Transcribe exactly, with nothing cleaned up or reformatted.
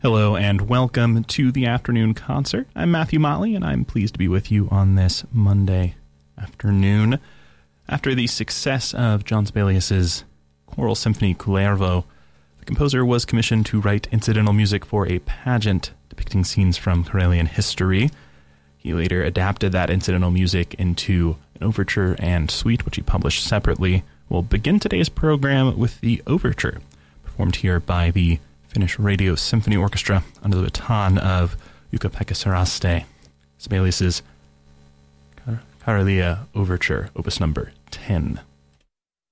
Hello and welcome to the afternoon concert. I'm Matthew Motley and I'm pleased to be with you on this Monday afternoon. After the success of John Sibelius's choral symphony Kullervo, the composer was commissioned to write incidental music for a pageant depicting scenes from Karelian history. He later adapted that incidental music into an overture and suite, which he published separately. We'll begin today's program with the overture, performed here by the Finnish Radio Symphony Orchestra under the baton of Jukka-Pekka Saraste, Sibelius's Karelia Overture, opus number ten.